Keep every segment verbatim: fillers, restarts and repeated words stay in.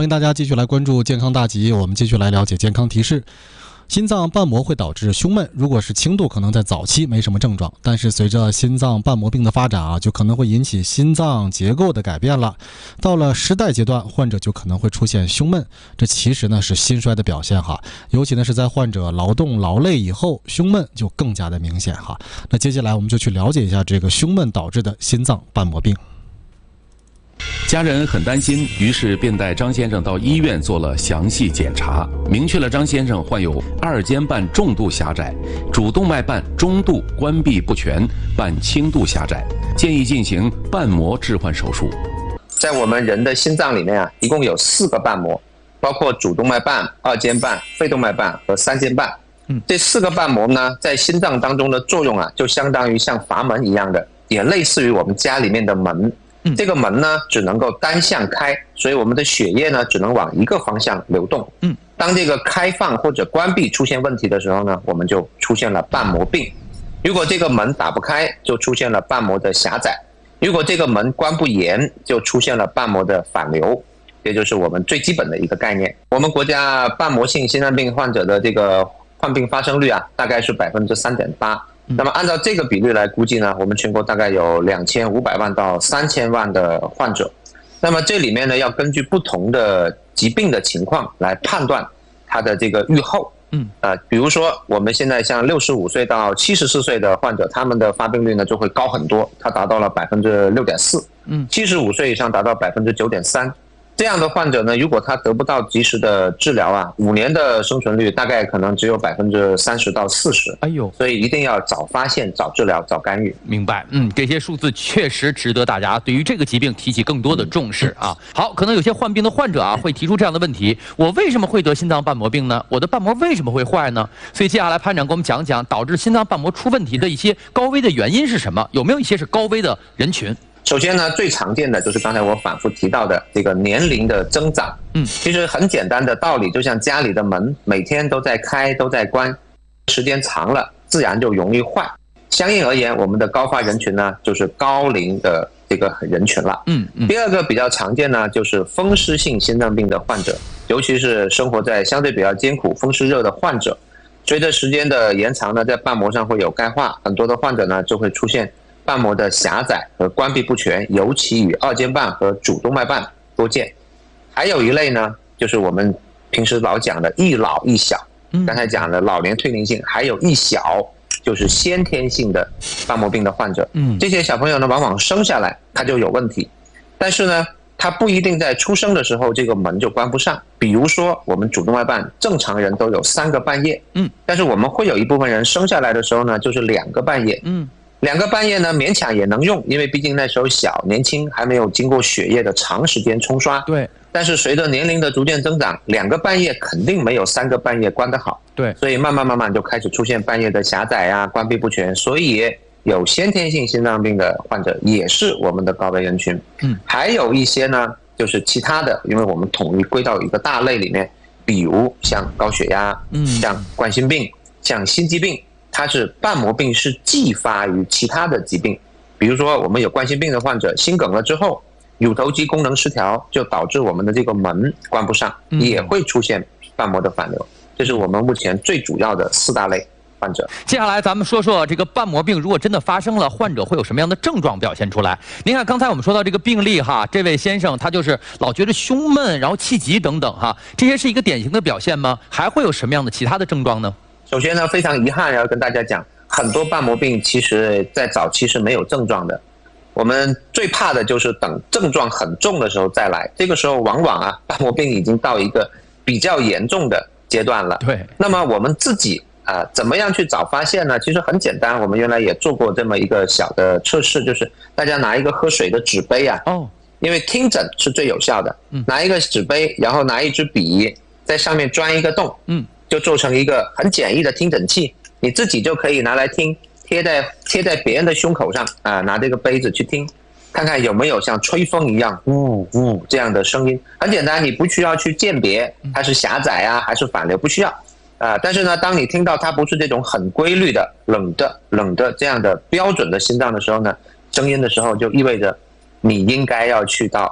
欢迎大家继续来关注健康大集，我们继续来了解健康提示。心脏瓣膜会导致胸闷，如果是轻度，可能在早期没什么症状，但是随着心脏瓣膜病的发展啊，就可能会引起心脏结构的改变了。到了时代阶段，患者就可能会出现胸闷，这其实呢是心衰的表现哈。尤其呢是在患者劳动劳累以后，胸闷就更加的明显哈。那接下来我们就去了解一下这个胸闷导致的心脏瓣膜病。 家人很担心，于是便带张先生到医院做了详细检查，明确了张先生患有二尖瓣重度狭窄，主动脉瓣中度关闭不全，瓣轻度狭窄，建议进行瓣膜置换手术。 在我们人的心脏里面啊，一共有四个瓣膜，包括主动脉瓣、二尖瓣、肺动脉瓣和三尖瓣。嗯，这四个瓣膜呢，在心脏当中的作用啊，就相当于像阀门一样的，也类似于我们家里面的门。这个门呢只能够单向开，所以我们的血液呢只能往一个方向流动。嗯，当这个开放或者关闭出现问题的时候呢，我们就出现了瓣膜病。如果这个门打不开，就出现了瓣膜的狭窄；如果这个门关不严，就出现了瓣膜的反流。这就是我们最基本的一个概念。我们国家瓣膜性心脏病患者的这个患病发生率啊，大概是百分之三点八。那么按照这个比率来估计呢，我们全国大概有两千五百万到三千万的患者。那么这里面呢，要根据不同的疾病的情况来判断它的这个预后。嗯，呃，比如说我们现在像六十五岁到七十四岁的患者，他们的发病率呢就会高很多，它达到了百分之六点四。嗯，七十五岁以上达到百分之九点三。这样的患者呢，如果他得不到及时的治疗啊，五年的生存率大概可能只有百分之三十到四十。哎呦，所以一定要早发现、早治疗、早干预。 明白，嗯，这些数字确实值得大家对于这个疾病提起更多的重视啊。好，可能有些患病的患者啊会提出这样的问题：我为什么会得心脏瓣膜病呢？我的瓣膜为什么会坏呢？所以接下来潘长给我们讲讲导致心脏瓣膜出问题的一些高危的原因是什么？有没有一些是高危的人群？ 首先呢，最常见的就是刚才我反复提到的这个年龄的增长。嗯，其实很简单的道理，就像家里的门每天都在开都在关，时间长了自然就容易坏。相应而言，我们的高发人群呢，就是高龄的这个人群了。嗯嗯。第二个比较常见呢，就是风湿性心脏病的患者，尤其是生活在相对比较艰苦风湿热的患者，随着时间的延长呢，在瓣膜上会有钙化，很多的患者呢就会出现瓣膜的狭窄和关闭不全，尤其与二尖瓣和主动脉瓣多见。还有一类呢，就是我们平时老讲的一老一小，刚才讲的老年退龄性，还有一小就是先天性的瓣膜病的患者。这些小朋友呢，往往生下来他就有问题，但是呢，他不一定在出生的时候这个门就关不上。比如说，我们主动脉瓣正常人都有三个瓣叶，嗯，但是我们会有一部分人生下来的时候呢，就是两个瓣叶，嗯。两个瓣叶呢，勉强也能用，因为毕竟那时候小年轻，还没有经过血液的长时间冲刷。对。但是随着年龄的逐渐增长，两个瓣叶肯定没有三个瓣叶关得好。对。所以慢慢慢慢就开始出现瓣叶的狭窄啊，关闭不全。所以有先天性心脏病的患者也是我们的高危人群。嗯。还有一些呢，就是其他的，因为我们统一归到一个大类里面，比如像高血压，嗯，像冠心病，像心肌病。它是瓣膜病是继发于其他的疾病，比如说我们有冠心病的患者，心梗了之后，乳头肌功能失调就导致我们的这个门关不上，也会出现瓣膜的反流。这是我们目前最主要的四大类患者。 接下来咱们说说这个瓣膜病如果真的发生了，患者会有什么样的症状表现出来？您看刚才我们说到这个病例哈，这位先生他就是老觉得胸闷，然后气急等等哈，这些是一个典型的表现吗？还会有什么样的其他的症状呢？ 首先呢，非常遗憾要跟大家讲，很多瓣膜病其实在早期是没有症状的。我们最怕的就是等症状很重的时候再来，这个时候往往啊，瓣膜病已经到一个比较严重的阶段了。对。那么我们自己啊、呃，怎么样去早发现呢？其实很简单，我们原来也做过这么一个小的测试，就是大家拿一个喝水的纸杯啊，哦，因为听诊是最有效的，嗯，拿一个纸杯，然后拿一支笔，在上面钻一个洞，嗯。就做成一个很简易的听诊器，你自己就可以拿来听，贴在贴在别人的胸口上啊、呃，拿这个杯子去听，看看有没有像吹风一样呜呜这样的声音。很简单，你不需要去鉴别它是狭窄啊还是反流，不需要啊、呃。但是呢，当你听到它不是这种很规律的冷的冷的这样的标准的心脏的时候呢，声音的时候，就意味着你应该要去到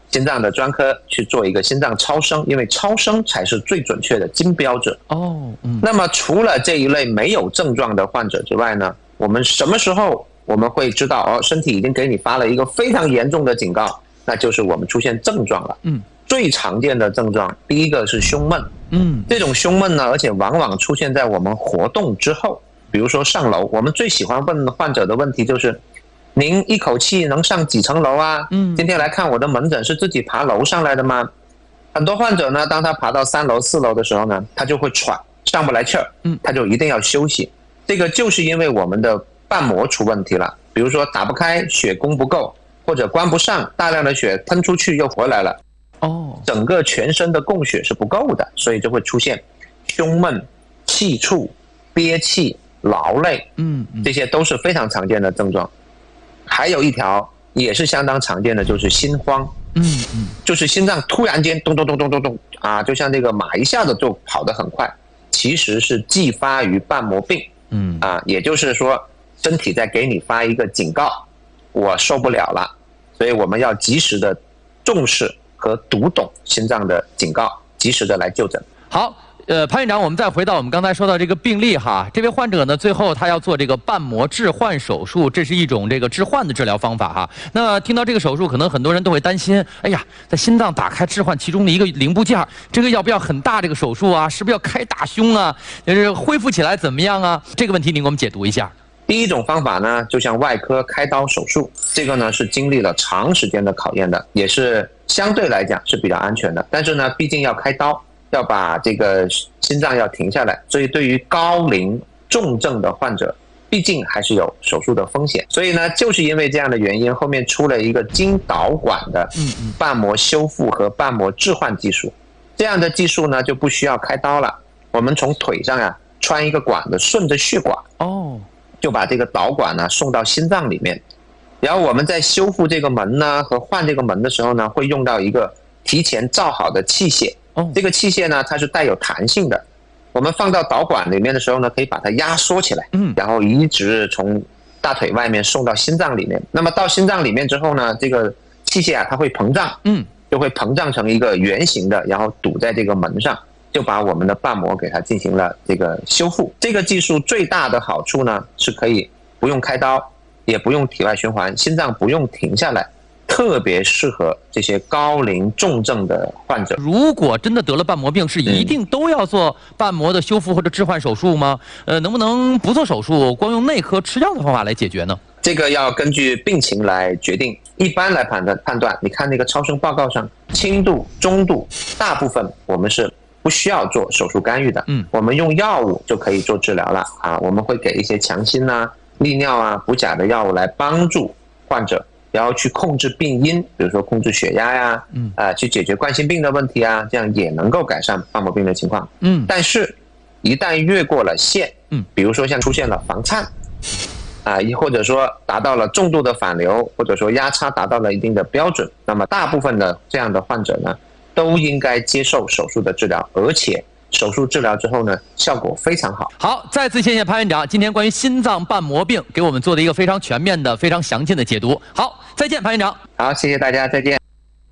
心脏的专科去做一个心脏超声，因为超声才是最准确的金标准。 哦，嗯。 那么除了这一类没有症状的患者之外呢，我们什么时候我们会知道哦，身体已经给你发了一个非常严重的警告，那就是我们出现症状了。 嗯。 最常见的症状，第一个是胸闷。 嗯。 这种胸闷呢，而且往往出现在我们活动之后，比如说上楼，我们最喜欢问患者的问题就是。您一口气能上几层楼啊？嗯，今天来看我的门诊是自己爬楼上来的吗？很多患者呢，当他爬到三楼、四楼的时候呢，他就会喘，上不来气儿，嗯，他就一定要休息。这个就是因为我们的瓣膜出问题了，比如说打不开，血供不够，或者关不上，大量的血喷出去又回来了，哦，整个全身的供血是不够的，所以就会出现胸闷、气促、憋气、劳累，嗯，这些都是非常常见的症状。还有一条也是相当常见的，就是心慌，嗯嗯，就是心脏突然间咚咚咚咚咚咚啊，就像这个马一下子就跑得很快，其实是继发于瓣膜病，嗯啊，也就是说身体在给你发一个警告，我受不了了，所以我们要及时的重视和读懂心脏的警告，及时的来就诊。 好。呃，潘院长，我们再回到我们刚才说到这个病例哈，这位患者呢，最后他要做这个瓣膜置换手术，这是一种这个置换的治疗方法哈。那听到这个手术，可能很多人都会担心，哎呀，在心脏打开置换其中的一个零部件，这个要不要很大这个手术啊？是不是要开大胸啊？就是恢复起来怎么样啊？这个问题您给我们解读一下。 第一种方法呢，就像外科开刀手术，这个呢是经历了长时间的考验的，也是相对来讲是比较安全的。但是呢，毕竟要开刀。要把这个心脏要停下来，所以对于高龄重症的患者，毕竟还是有手术的风险。所以呢，就是因为这样的原因，后面出了一个经导管的瓣膜修复和瓣膜置换技术。这样的技术呢，就不需要开刀了，我们从腿上啊穿一个管子，顺着血管哦，就把这个导管呢送到心脏里面。然后我们在修复这个门呢和换这个门的时候呢，会用到一个提前造好的器械。这个器械呢，它是带有弹性的，我们放到导管里面的时候呢，可以把它压缩起来，嗯，然后一直从大腿外面送到心脏里面。那么到心脏里面之后呢，这个器械啊，它会膨胀，嗯，就会膨胀成一个圆形的，然后堵在这个门上，就把我们的瓣膜给它进行了这个修复。这个技术最大的好处呢，是可以不用开刀，也不用体外循环，心脏不用停下来。特别适合这些高龄重症的患者。 如果真的得了瓣膜病，是一定都要做瓣膜的修复或者置换手术吗？呃，能不能不做手术，光用内科吃药的方法来解决呢？ 这个要根据病情来决定。一般来判断判断，你看那个超声报告上，轻度、中度，大部分我们是不需要做手术干预的。嗯，我们用药物就可以做治疗了啊。我们会给一些强心啊、利尿啊、补钾的药物来帮助患者。然后去控制病因，比如说控制血压呀，嗯，啊、呃，去解决冠心病的问题啊，这样也能够改善瓣膜病的情况。嗯，但是，一旦越过了线，嗯，比如说像出现了房颤，啊、呃，或者说达到了重度的反流，或者说压差达到了一定的标准，那么大部分的这样的患者呢，都应该接受手术的治疗，而且。手术治疗之后呢，效果非常好。 好，再次谢谢潘院长，今天关于心脏瓣膜病给我们做的一个非常全面的、非常详尽的解读。好，再见，潘院长。 好，谢谢大家，再见。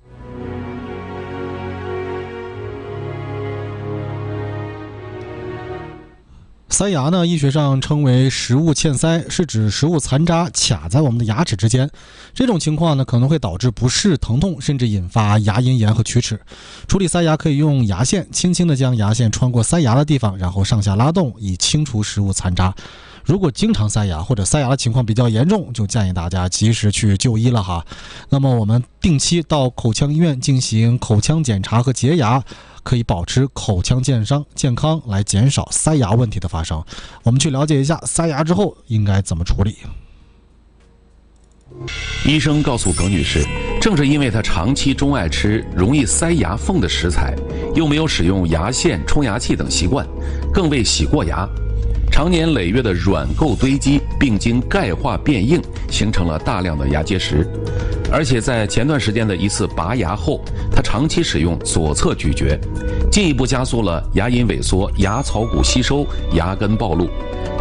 塞牙呢，医学上称为食物嵌塞，是指食物残渣卡在我们的牙齿之间。这种情况呢，可能会导致不适、疼痛，甚至引发牙龈炎和龋齿。处理塞牙可以用牙线，轻轻地将牙线穿过塞牙的地方，然后上下拉动，以清除食物残渣。如果经常塞牙或者塞牙的情况比较严重，就建议大家及时去就医了哈。那么我们定期到口腔医院进行口腔检查和洁牙，可以保持口腔健康健康，来减少塞牙问题的发生。我们去了解一下塞牙之后应该怎么处理。 医生告诉耿女士，正是因为她长期钟爱吃容易塞牙缝的食材，又没有使用牙线、冲牙器等习惯，更未洗过牙，常年累月的软垢堆积，并经钙化变硬，形成了大量的牙结石。而且在前段时间的一次拔牙后，他长期使用左侧咀嚼，进一步加速了牙龈萎缩、牙槽骨吸收、牙根暴露。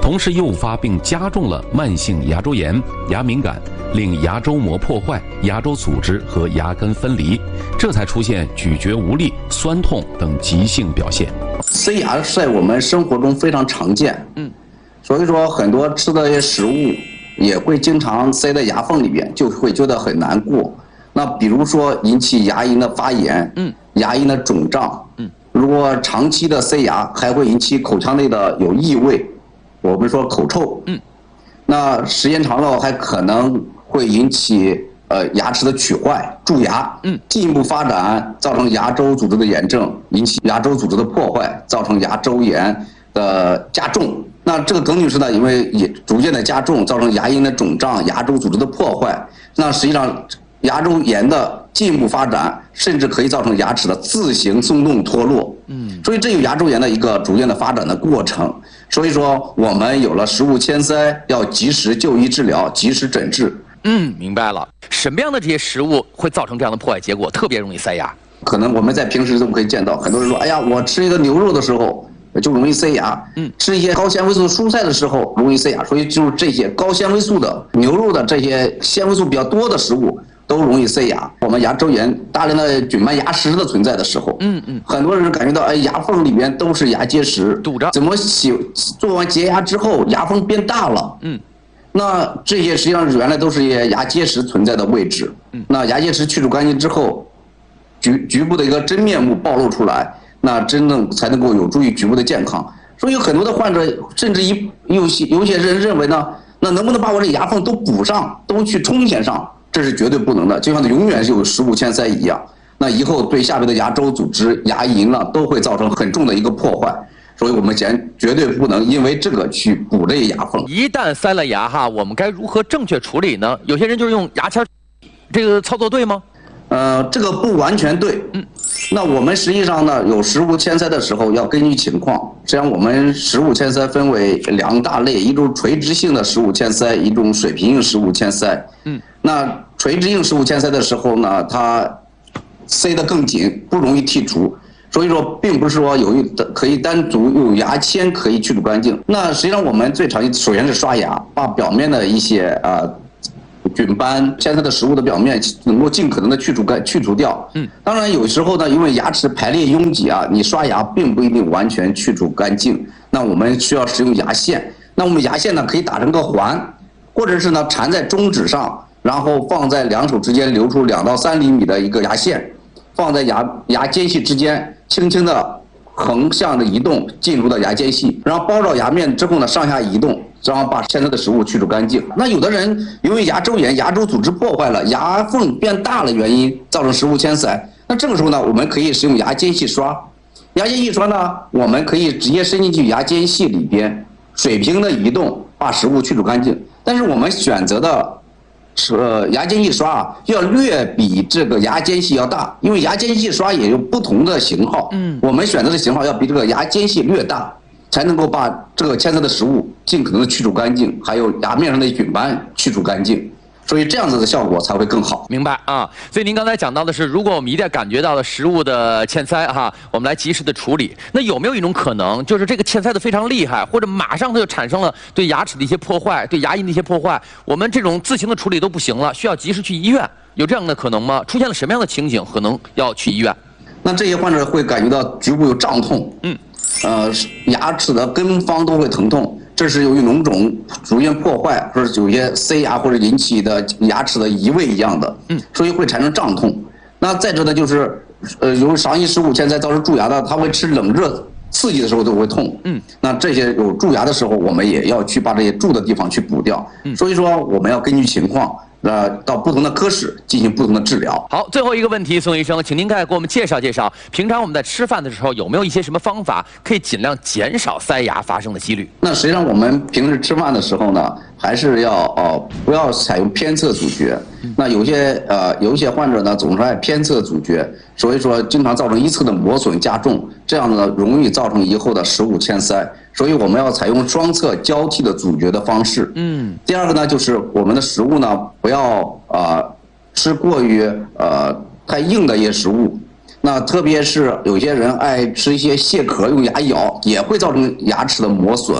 同时诱发并加重了慢性牙周炎、牙敏感，令牙周膜破坏、牙周组织和牙根分离，这才出现咀嚼无力、酸痛等急性表现。 塞牙在我们生活中非常常见，嗯，所以说很多吃的一些食物也会经常塞在牙缝里边，就会觉得很难过。那比如说引起牙龈的发炎，嗯，牙龈的肿胀，嗯，如果长期的塞牙，还会引起口腔内的有异味，我们说口臭，嗯，那时间长了还可能会引起呃牙齿的龋坏、蛀牙，嗯，进一步发展造成牙周组织的炎症，引起牙周组织的破坏，造成牙周炎的加重。那这个耿女士呢，因为也逐渐的加重，造成牙龈的肿胀、牙周组织的破坏，那实际上牙周炎的进一步发展，甚至可以造成牙齿的自行松动脱落。嗯，所以这有牙周炎的一个逐渐的发展的过程。所以说，我们有了食物牵塞，要及时就医治疗，及时诊治。 嗯，明白了。什么样的这些食物会造成这样的破坏结果，特别容易塞牙？ 可能我们在平时中可以见到，很多人说，哎呀，我吃一个牛肉的时候就容易塞牙，嗯，吃一些高纤维素蔬菜的时候容易塞牙，所以就是这些高纤维素的牛肉的这些纤维素比较多的食物都容易塞牙。我们牙周炎大量的菌斑牙石的存在的时候，嗯嗯，很多人感觉到，哎，牙缝里面都是牙结石， 堵着， 怎么洗做完洁牙之后牙缝变大了？嗯。那这些实际上原来都是一些牙结石存在的位置，那牙结石去除干净之后，局局部的一个真面目暴露出来，那真正才能够有助于局部的健康。所以有很多的患者，甚至一有些有些人认为呢，那能不能把我这牙缝都补上，都去充填上？这是绝对不能的，就像它永远是有食物牵塞一样。那以后对下面的牙周组织、牙龈呢，都会造成很重的一个破坏。所以我们绝绝对不能因为这个去补这些牙缝。 一旦塞了牙哈，我们该如何正确处理呢？有些人就是用牙签，这个操作对吗？ 呃，这个不完全对。嗯，那我们实际上呢，有食物牵塞的时候要根据情况。实际上我们食物牵塞分为两大类，一种垂直性的食物牵塞，一种水平性食物牵塞。嗯，那垂直性食物牵塞的时候呢，它塞得更紧，不容易剔除。所以说，并不是说有一可以单独用牙签可以去除干净。那实际上我们最常见，首先是刷牙，把表面的一些呃菌斑牵塞的食物的表面能够尽可能的去除干去除掉。嗯，当然有时候呢，因为牙齿排列拥挤啊，你刷牙并不一定完全去除干净。那我们需要使用牙线。那我们牙线呢，可以打成个环，或者是呢缠在中指上，然后放在两手之间留出两到三厘米的一个牙线，放在牙牙间隙之间。轻轻的横向的移动进入到牙间隙，然后包绕牙面之后呢，上下移动，然后把牵塞的食物去除干净。那有的人因为牙周炎、牙周组织破坏了、牙缝变大了原因造成食物牵塞，那这个时候呢，我们可以使用牙间隙刷。牙间隙刷呢，我们可以直接伸进去牙间隙里边，水平的移动把食物去除干净。但是我们选择的是呃牙间隙刷啊，要略比这个牙间隙要大，因为牙间隙刷也有不同的型号。嗯，我们选择的型号要比这个牙间隙略大，才能够把这个牵塞的食物尽可能的去除干净，还有牙面上的菌斑去除干净。所以这样子的效果才会更好。 明白啊。所以您刚才讲到的是，如果我们一旦感觉到了食物的欠塞哈，我们来及时的处理。那有没有一种可能，就是这个欠塞的非常厉害，或者马上它就产生了对牙齿的一些破坏，对牙龈的一些破坏，我们这种自行的处理都不行了，需要及时去医院，有这样的可能吗？出现了什么样的情景可能要去医院？ 那这些患者会感觉到局部有胀痛，嗯，呃，牙齿的根方都会疼痛。这是由于脓肿逐渐破坏，或者有些塞牙或者引起的牙齿的移位一样的，嗯，所以会产生胀痛。那再者呢，就是呃，由于长期食物牵塞造成蛀牙的，它会吃冷热刺激的时候都会痛，嗯，那这些有蛀牙的时候，我们也要去把这些蛀的地方去补掉。嗯，所以说我们要根据情况。呃，到不同的科室进行不同的治疗。 好，最后一个问题，宋医生，请您再给我们介绍介绍，平常我们在吃饭的时候有没有一些什么方法可以尽量减少塞牙发生的几率？ 那实际上我们平时吃饭的时候呢，还是要呃不要采用偏侧咀嚼。那有些呃有一些患者呢总是爱偏侧咀嚼，所以说经常造成一侧的磨损加重，这样呢容易造成以后的食物牵塞。所以我们要采用双侧交替的咀嚼的方式。嗯。第二个呢，就是我们的食物呢不要呃吃过于呃太硬的一些食物。那特别是有些人爱吃一些蟹壳，用牙咬也会造成牙齿的磨损。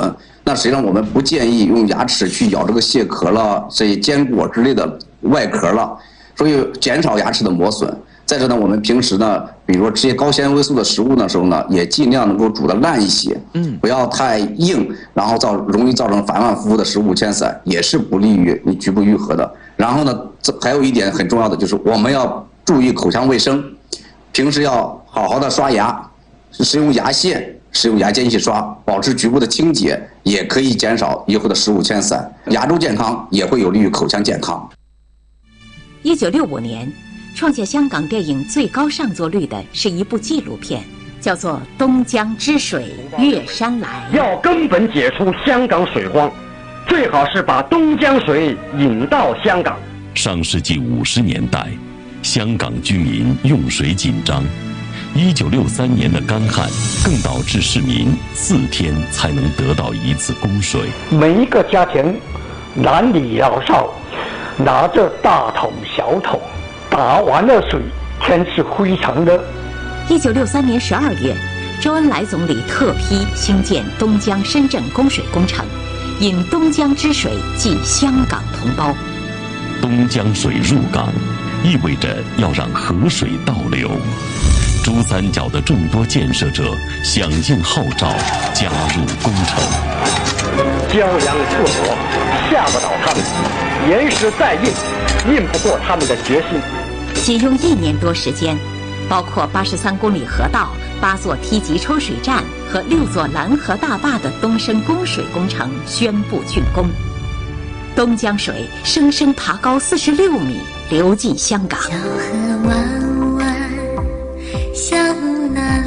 那实际上我们不建议用牙齿去咬这个蟹壳了、这些坚果之类的外壳了，所以减少牙齿的磨损。再者呢，我们平时呢，比如说吃些高纤维素的食物的时候呢，也尽量能够煮得烂一些，嗯，不要太硬，然后造容易造成反反复复的食物牵塞，也是不利于你局部愈合的。然后呢，这还有一点很重要的就是我们要注意口腔卫生，平时要好好的刷牙，使用牙线。使用牙间洗刷，保持局部的清洁，也可以减少以后的食物牵塞。牙周健康也会有利于口腔健康。 一九六五年，创下香港电影最高上座率的是一部纪录片，叫做《东江之水越山来》。 要根本解除香港水荒，最好是把东江水引到香港。 上世纪五十年代，香港居民用水紧张。一九六三年的干旱，更导致市民四天才能得到一次供水。 每一个家庭，男女老少，拿着大桶小桶，打完了水，天是非常热。 一九六三年十二月，周恩来总理特批兴建东江深圳供水工程，引东江之水济香港同胞。 东江水入港，意味着要让河水倒流。珠三角的众多建设者响应号召，加入工程。 江洋四国，吓不倒他们；岩石再硬，硬不过他们的决心。 仅用一年多时间，包括八十三公里河道、八座梯级抽水站和六座拦河大坝的东深供水工程宣布竣工。东江水生生爬高四十六米，流进香港。 小河弯弯向南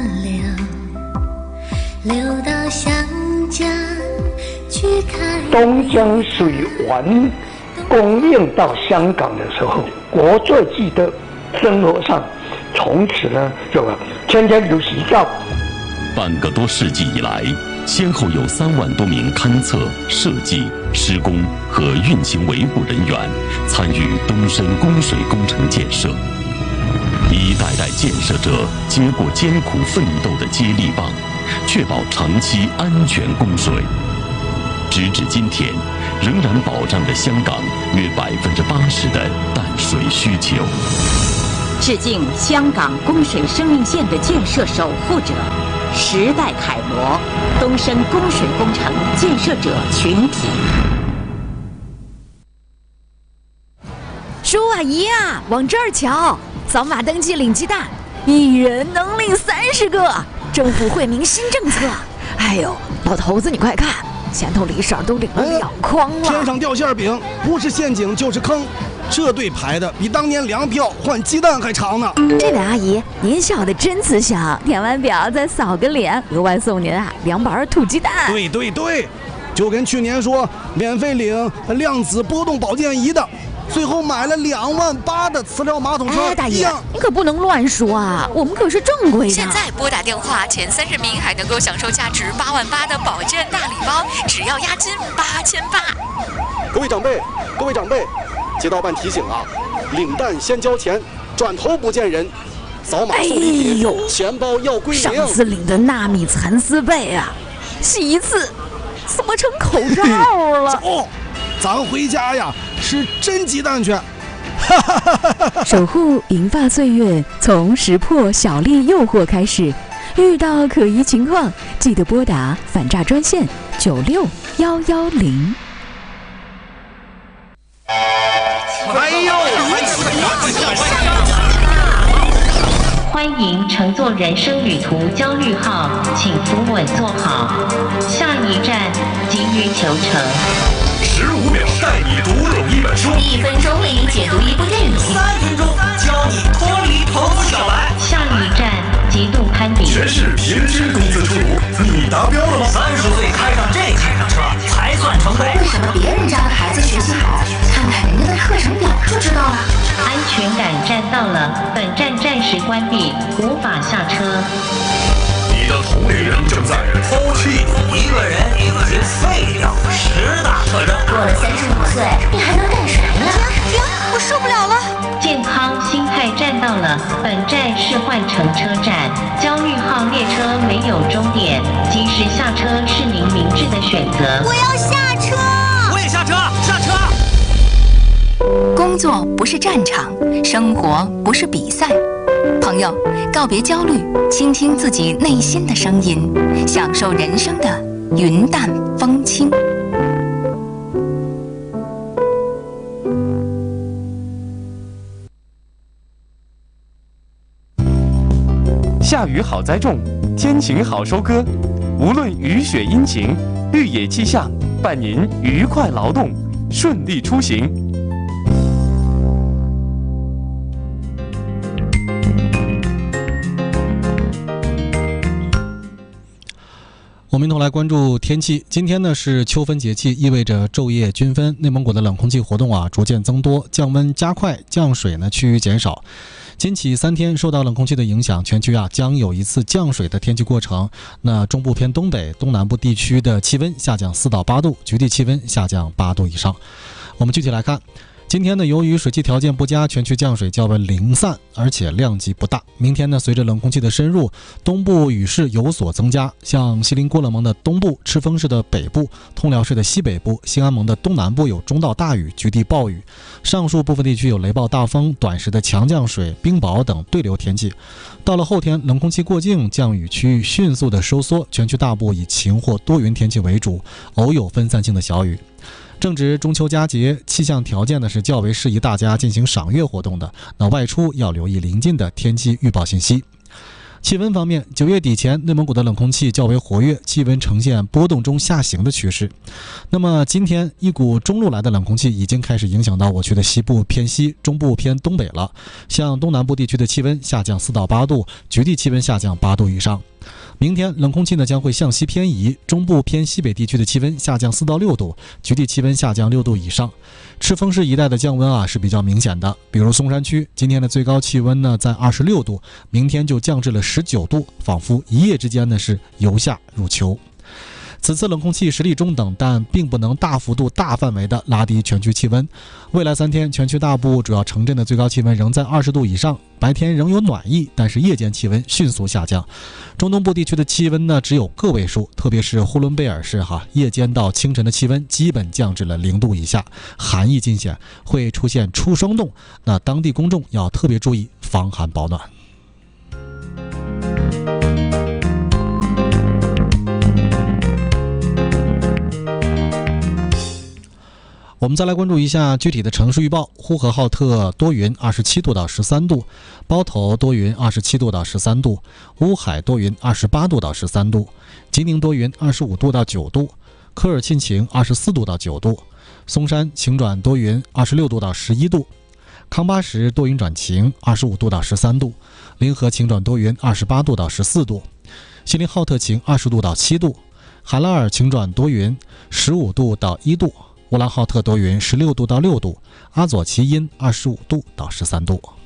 流，流到湘江去看。 东江水完供应到香港的时候，国粹记得生活上从此呢就天天有喜兆。 半个多世纪以来，先后有三万多名勘测、设计、施工和运行维护人员参与东深供水工程建设。一代代建设者接过艰苦奋斗的接力棒，确保长期安全供水。直至今天，仍然保障着香港约百分之八十的淡水需求。 致敬香港供水生命线的建设守护者、时代楷模——东深供水工程建设者群体。 叔啊姨啊，往这儿瞧！扫码登记领鸡蛋，一人能领三十个。政府惠民新政策。哎呦，老头子你快看，前头李婶都领了两筐了。 天上掉馅饼，不是陷阱就是坑。这队排的比当年粮票换鸡蛋还长呢。 这位阿姨，您笑得真慈祥，填完表再扫个脸，额外送您啊两板土鸡蛋。 对对对，就跟去年说免费领量子波动保健仪的，最后买了两万八的磁疗马桶车。 哎，大爷，你可不能乱说啊，我们可是正规的。 现在拨打电话前三十名还能够享受价值八万八的保健大礼包，只要押金八千八。 各位长辈，各位长辈。街道办提醒啊，领蛋先交钱，转头不见人。扫码送礼品，哎、钱包要归零。 上次领的纳米蚕丝被啊，洗一次怎么成口罩了？ 走，咱回家呀，吃真鸡蛋去。 守护银发岁月，从识破小丽诱惑开始。遇到可疑情况，记得拨打反诈专线九六幺幺零。 哎呦！ 欢迎乘坐人生旅途焦虑号，请扶稳坐好。下一站急于求成。 十五秒带你读懂一本书， 一分钟为你解读一部电影， 三分钟教你脱离投资小白。 下一站极度攀比， 全市平均工资出炉，你达标了吗？三十岁开上这开上车才算成功。 为什么别人家的孩子学习好？看看人家的课程表就知道了。 安全感站到了，本站暂时关闭，无法下车。 你的同龄人正在抛弃你，一个人已经废掉十大特征。 过了三十五岁，你还能干什么呀？停！ 我受不了了。 健康心态站到了，本站是换乘车站，焦虑号列车没有终点，及时下车是您明智的选择。 我要下车。 我也下车，下车。 工作不是战场，生活不是比赛。朋友，告别焦虑，倾听自己内心的声音，享受人生的云淡风轻。 下雨好栽种，天晴好收割。无论雨雪阴晴，绿野气象伴您愉快劳动，顺利出行。 我们一同来关注天气。今天呢是秋分节气，意味着昼夜均分。内蒙古的冷空气活动啊逐渐增多，降温加快，降水呢趋于减少。今起三天受到冷空气的影响，全区啊将有一次降水的天气过程。那中部偏东北、东南部地区的气温下降四到八度，局地气温下降八度以上。我们具体来看。今天呢，由于水汽条件不佳，全区降水较为零散，而且量级不大。明天呢，随着冷空气的深入，东部雨势有所增加，像锡林郭勒盟的东部、赤峰市的北部、通辽市的西北部、兴安盟的东南部有中到大雨，局地暴雨。上述部分地区有雷暴大风、短时的强降水、冰雹等对流天气。到了后天，冷空气过境，降雨区域迅速的收缩，全区大部以晴或多云天气为主，偶有分散性的小雨。正值中秋佳节，气象条件呢是较为适宜大家进行赏月活动的。那外出要留意临近的天气预报信息。气温方面，九月底前，内蒙古的冷空气较为活跃，气温呈现波动中下行的趋势。那么今天，一股中路来的冷空气已经开始影响到我区的西部偏西、中部偏东北了。像东南部地区的气温下降四到八度，局地气温下降八度以上。明天冷空气呢将会向西偏移，中部偏西北地区的气温下降四到六度，局地气温下降六度以上。赤峰市一带的降温啊是比较明显的，比如松山区今天的最高气温呢在二十六度，明天就降至了十九度，仿佛一夜之间呢是由夏入秋。此次冷空气实力中等，但并不能大幅度、大范围的拉低全区气温。未来三天，全区大部主要城镇的最高气温仍在二十度以上，白天仍有暖意，但是夜间气温迅速下降。中东部地区的气温呢只有个位数，特别是呼伦贝尔市哈，夜间到清晨的气温基本降至了零度以下，寒意尽显，会出现初霜冻。那当地公众要特别注意防寒保暖。我们再来关注一下具体的城市预报。呼和浩特多云，二十七度到十三度；包头多云，二十七度到十三度；乌海多云，二十八度到十三度；吉宁多云，二十五度到九度；科尔沁晴，二十四度到九度；松山晴转多云，二十六度到十一度；康巴什多云转晴，二十五度到十三度；临河晴转多云，二十八度到十四度；锡林浩特晴，二十度到七度；海拉尔晴转多云，十五度到一度；乌兰浩特多云，十六度到六度；阿左奇阴，二十五度到十三度。